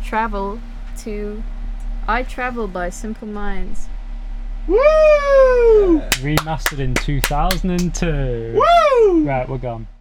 travel to I Travel by Simple Minds. Woo! Remastered in 2002. Woo! Right, we're gone.